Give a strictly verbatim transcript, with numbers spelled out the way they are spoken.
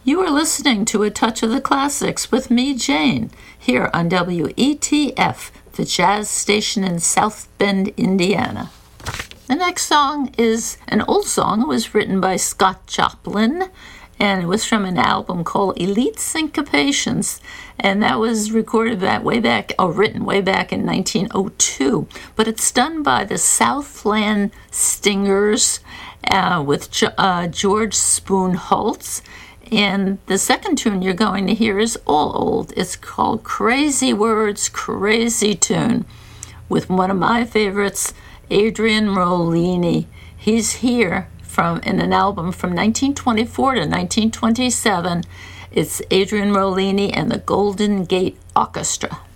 You are listening to A Touch of the Classics with me, Jane, here on W E T F, the jazz station in South Bend, Indiana. The next song is an old song. It was written by Scott Joplin, and it was from an album called Elite Syncopations, and that was recorded that way back, or written way back in nineteen oh two. But it's done by the Southland Stingers uh, with uh, George Spoon Holtz. And the second tune you're going to hear is all old. It's called Crazy Words, Crazy Tune, with one of my favorites, Adrian Rollini. He's here from in an album from nineteen twenty-four to nineteen twenty-seven. It's Adrian Rollini and the Golden Gate Orchestra.